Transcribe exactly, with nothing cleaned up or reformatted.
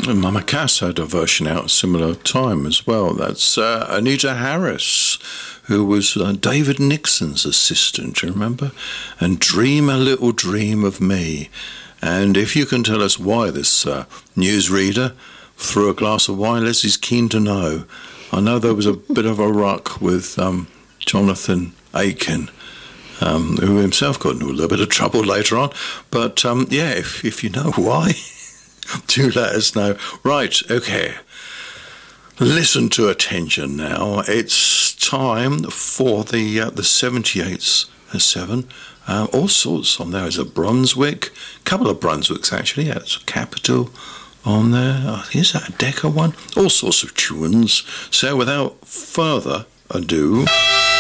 And Mama Cass had a version out at a similar time as well. That's uh, Anita Harris, who was uh, David Nixon's assistant, do you remember? And Dream a Little Dream of Me. And if you can tell us why this uh, newsreader threw a glass of wine, Leslie's keen to know. I know there was a bit of a ruck with um, Jonathan Aiken, um, who himself got into a little bit of trouble later on. But um, yeah, if, if you know why, do let us know. Right, okay. Listen to attention now. It's time for the uh, the seventy-eights seven. Uh, all sorts on there. There's a Brunswick, a couple of Brunswicks actually. Yeah, it's a Capital on there. Oh, is that a Decca one? All sorts of tunes. So without further ado...